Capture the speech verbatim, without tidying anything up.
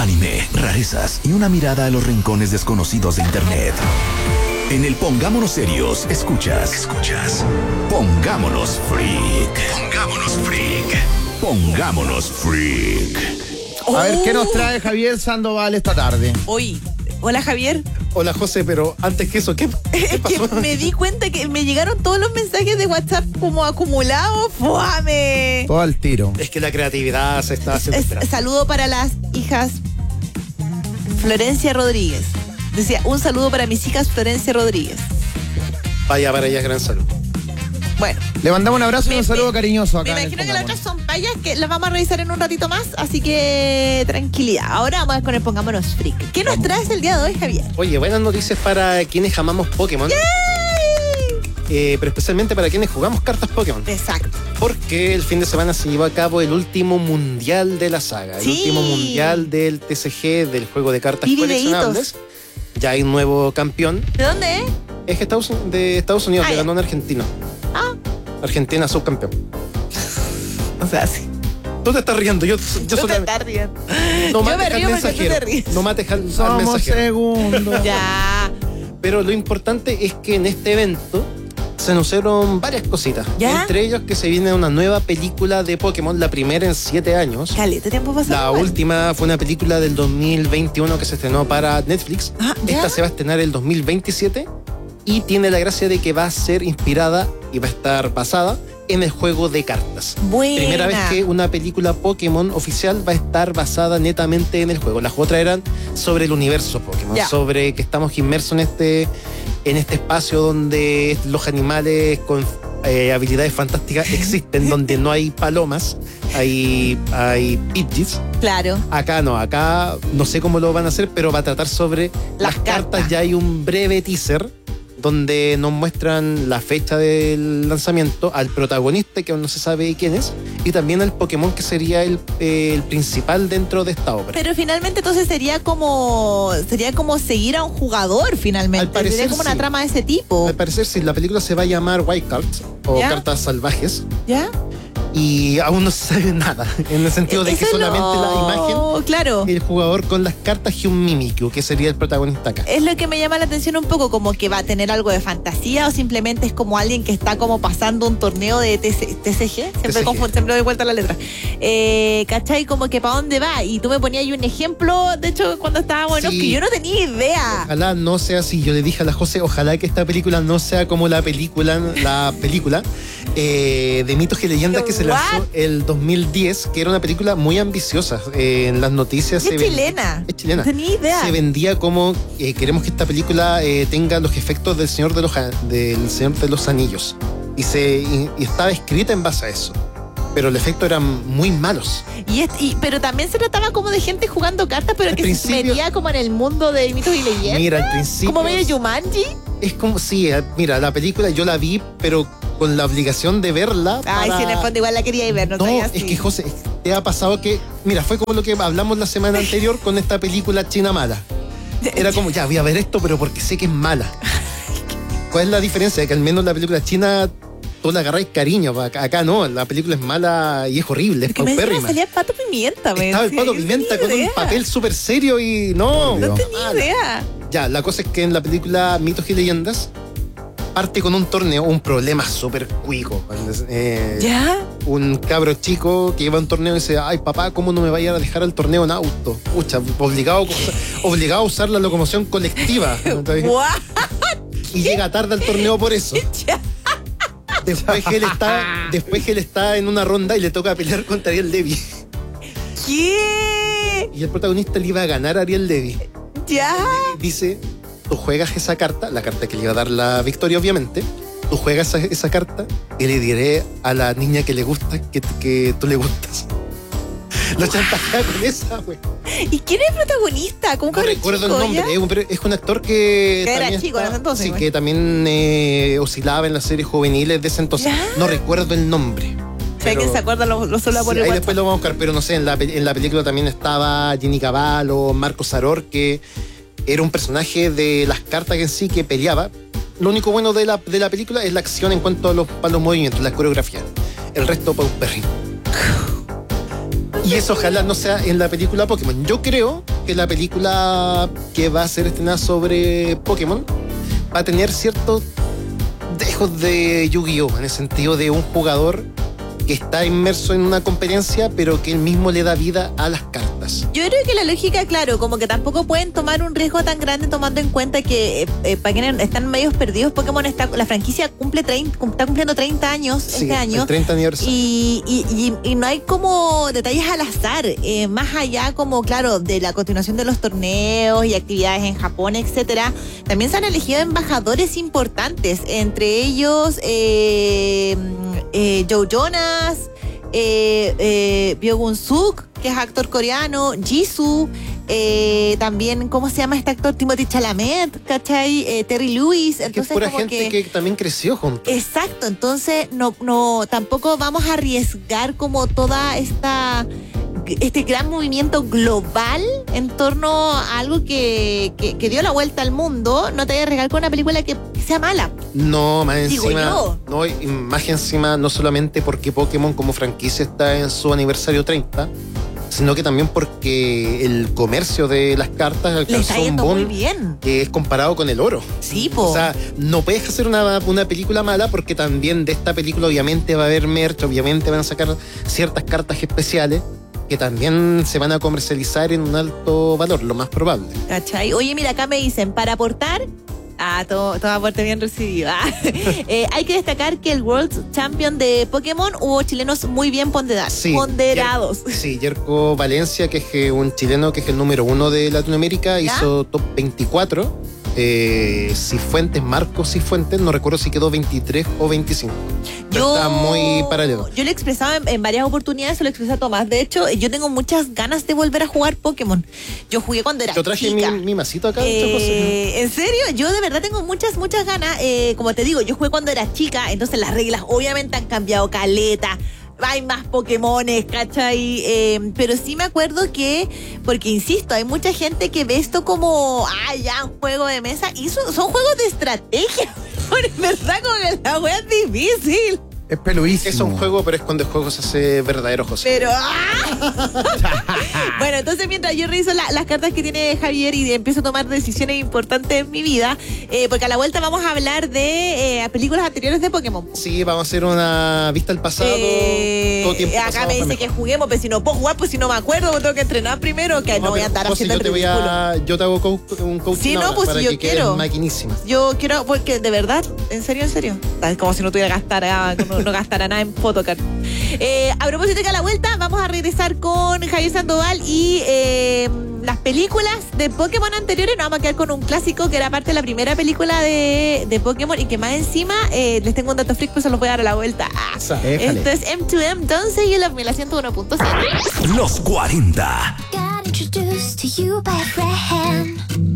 anime, rarezas y una mirada a los rincones desconocidos de internet. En el Pongámonos Serios, escuchas. Escuchas. Pongámonos Freak. Pongámonos Freak. Pongámonos Freak. A ver, ¿qué nos trae Javier Sandoval esta tarde? Hoy. Hola, Javier. Hola, José, pero antes que eso, ¿qué, qué Es pasó? que me di cuenta que me llegaron todos los mensajes de WhatsApp como acumulados. ¡Fuame! Todo al tiro. Es que la creatividad se está haciendo Es- esperar. saludo para las hijas Florencia Rodríguez. Decía, un saludo para mis hijas Florencia Rodríguez. Vaya, para ella es gran salud. Bueno, Le mandamos un abrazo y Me- un saludo me- cariñoso acá. me en el imagino que las otras Pongámonos. son payas que las vamos a revisar en un ratito más, así que tranquilidad. Ahora vamos con el Pongámonos Freak. ¿Qué nos traes el día de hoy, Javier? Oye, buenas noticias para quienes amamos Pokémon. Eh, pero especialmente para quienes jugamos cartas Pokémon. Exacto. Porque el fin de semana se llevó a cabo el último mundial de la saga. Sí. El último mundial del T C G, del juego de cartas Vi coleccionables. Ya hay un nuevo campeón. ¿De dónde es? Es que Estados, de Estados Unidos, Ah, le ya. ganó un argentino. Ah. Argentina subcampeón. O sea, sí. Tú te estás riendo, yo, yo Tú te solamente- estás riendo. No Yo mates me al río porque tú mensajero. te ríes. No mates al, al Somos mensajero. segundos. Ya. Pero lo importante es que en este evento se anunciaron varias cositas. ¿Ya? Entre ellos que se viene una nueva película de Pokémon, la primera en siete años. Caleta, tiempo pasado. La igual. última fue una película del dos mil veintiuno que se estrenó para Netflix. Ah, ¿ya? Esta se va a estrenar el dos mil veintisiete y tiene la gracia de que va a ser inspirada y va a estar basada en el juego de cartas. Buena. Primera vez que una película Pokémon oficial va a estar basada netamente en el juego. Las otras eran sobre el universo Pokémon, Ya. sobre que estamos inmersos en este, en este espacio donde los animales con eh, habilidades fantásticas existen, donde no hay palomas, hay, hay Pidgeys. Claro. Acá no, acá no sé cómo lo van a hacer, pero va a tratar sobre Las las, cartas. cartas. Ya hay un breve teaser donde nos muestran la fecha del lanzamiento, al protagonista, que aún no se sabe quién es, y también al Pokémon que sería el, eh, el principal dentro de esta obra. Pero finalmente entonces sería como sería como seguir a un jugador finalmente. Al parecer, sería como una sí. trama de ese tipo. Al parecer, sí, la película se va a llamar Wild Cards o ¿Ya? Cartas Salvajes, ¿Ya? y aún no se sabe nada, en el sentido de Eso que es solamente lo- la imagen, Claro. el jugador con las cartas y un Mimikyu, que sería el protagonista acá. Es lo que me llama la atención un poco, como que va a tener algo de fantasía o simplemente es como alguien que está como pasando un torneo de T C T C G. Siempre T C G. confundo, siempre doy vuelta la letra. Eh, ¿Cachai? Como que para dónde va. Y tú me ponías ahí un ejemplo, de hecho, cuando estábamos en Sí. que yo no tenía idea. Ojalá no sea así. Yo le dije a la José, ojalá que esta película no sea como la película, la película eh, de mitos y leyendas que se lanzó What? el dos mil diez, que era una película muy ambiciosa. Eh, en las noticias Es se ven- chilena. Es chilena. No tenía idea. Se vendía como eh, queremos que esta película eh, tenga los efectos del Señor de los A- del Señor de los Anillos. Y se y, y estaba escrita en base a eso. Pero los efectos eran muy malos. Y es- y- pero también se trataba como de gente jugando cartas, pero Al que se principio- metía como en el mundo de mitos y leyendas. Mira, al principio. Como medio Jumanji. Es como, sí, eh, mira, la película yo la vi, pero con la obligación de verla. Ay, para- si en el fondo igual la quería ir ver, no, No, sabía es así. que José, te ha pasado que, mira, fue como lo que hablamos la semana anterior con esta película china mala. Era como, ya, voy a ver esto, pero porque sé que es mala. ¿Cuál es la diferencia? Que al menos la película china tú le agarráis cariño, acá, acá no, la película es mala y es horrible, es Es que me encima paupérrima. salía Pato Pimienta, me Estaba el decía, Pato yo no Pimienta tenía con un idea. papel súper serio y no. No No tenía mala. idea. Ya, la cosa es que en la película Mitos y Leyendas parte con un torneo, un problema súper cuico. Eh, ¿Ya? Un cabro chico que iba a un torneo y dice, ay papá, ¿cómo no me vaya a dejar el torneo en auto? Pucha, obligado, obligado a usar la locomoción colectiva. Guau. Y llega tarde al torneo por eso. Ya. Después que él está, después que él está en una ronda y le toca pelear contra Ariel Levy. ¿Qué? Y el protagonista le iba a ganar a Ariel Levy. ¿Ya? Dice, tú juegas esa carta, la carta que le iba a dar la victoria obviamente, tú juegas esa, esa carta y le diré a la niña que le gusta que, que tú le gustas. Lo chantajea con esa, güey. ¿Y quién es el protagonista? ¿Cómo No recuerdo el nombre, es un, es un actor que, Que era también chico en ese entonces, sí, güey. que también eh, oscilaba en las series juveniles de ese entonces. ¿Ya? No recuerdo el nombre. Si alguien se acuerda, lo, lo suelo Sí, poner ahí WhatsApp. después lo vamos a buscar, pero no sé, en la, pe- en la película también estaba Jenny Cavallo, Marco Saror, que era un personaje de las cartas en sí que peleaba. Lo único bueno de la, de la película es la acción en cuanto a los, a los movimientos, la coreografía. El resto, paupérrimo. Y eso ojalá no sea en la película Pokémon. Yo creo que la película que va a ser estrenada sobre Pokémon va a tener ciertos dejos de Yu-Gi-Oh! En el sentido de un jugador que está inmerso en una competencia, pero que él mismo le da vida a las cartas. Yo creo que la lógica, claro, como que tampoco pueden tomar un riesgo tan grande tomando en cuenta que eh, eh, para quienes están medios perdidos, Pokémon está, la franquicia cumple treinta, está cumpliendo treinta años Sí, este año. el treinta aniversario. Y, y, y, y no hay como detalles al azar, eh, más allá como, claro, de la continuación de los torneos y actividades en Japón, etcétera. También se han elegido embajadores importantes, entre ellos eh, eh, Joe Jonas, eh, eh, Byo Suk, que es actor coreano, Jisoo, eh, también, ¿cómo se llama este actor? Timothée Chalamet, ¿cachai? Eh, Terry Lewis. Que es Entonces, pura como gente que... que también creció juntos. Exacto, entonces no, no, tampoco vamos a arriesgar como toda esta este gran movimiento global en torno a algo que, que, que dio la vuelta al mundo. No te vayas a arriesgar con una película que sea mala. No, más Digo encima, yo. no, y más encima, no solamente porque Pokémon como franquicia está en su aniversario treinta, sino que también porque el comercio de las cartas Le alcanzó está un yendo muy boom bien. que es comparado con el oro. Sí, po. O sea, no puedes hacer una, una película mala porque también de esta película obviamente va a haber merch, obviamente van a sacar ciertas cartas especiales que también se van a comercializar en un alto valor, lo más probable. ¿Cachai? Oye, mira, acá me dicen, para aportar... Ah, todo, todo aporte bien recibido. Ah. Eh, hay que destacar que el World Champion de Pokémon hubo chilenos muy bien ponderados. Sí, ponderados. Yer- sí, Yerko Valencia, que es eh, un chileno que es el número uno de Latinoamérica, ¿Ya? hizo top veinticuatro. Eh, Cifuentes, Marcos Cifuentes, no recuerdo si quedó veintitrés o veinticinco. Pero Yo, está muy paralelo. Yo lo he expresado en, en varias oportunidades, se lo expresé a Tomás. De hecho, yo tengo muchas ganas de volver a jugar Pokémon. Yo jugué cuando era Yo traje mi, chica. mi masito acá, Eh, José. ¿En serio? Yo de verdad tengo muchas, muchas ganas. Eh, como te digo, yo jugué cuando era chica, entonces las reglas obviamente han cambiado caleta. Hay más Pokémones, ¿cachai? Eh, pero sí me acuerdo que, porque insisto, hay mucha gente que ve esto como, ah, ya, un juego de mesa. Y son, son juegos de estrategia. En verdad, como que la wea es difícil. Es peluísimo. Es un juego, pero es cuando el juego se hace verdadero, José. Pero, ¡ah! Bueno, entonces mientras yo reviso la- las cartas que tiene Javier y empiezo a tomar decisiones importantes en mi vida, eh, porque a la vuelta vamos a hablar de eh, películas anteriores de Pokémon. Sí, vamos a hacer una vista al pasado. Eh, todo tiempo acá pasado me fue dice que mejor. juguemos, pero si no puedo jugar, pues si no me acuerdo, pues tengo que entrenar primero, que no, voy a pero, andar José, haciendo yo te el voy ridículo. a, yo te hago co- un coaching Sí, no, ahora pues, para yo que quedes quiero. maquinísima. Yo quiero, porque de verdad, en serio, en serio. Es como si no tuviera que gastar, ah, no, no gastara nada en Photocard. Eh, a propósito de que a la vuelta vamos a regresar con Javier Sandoval y eh, las películas de Pokémon anteriores. Nos vamos a quedar con un clásico que era parte de la primera película de, de Pokémon y que más encima eh, les tengo un dato freak, pues se los voy a dar a la vuelta. Ah, Déjale. esto es M dos M, Don't Say You Love Me, la ciento uno punto siete. Los cuarenta. Got introduced to you by a friend.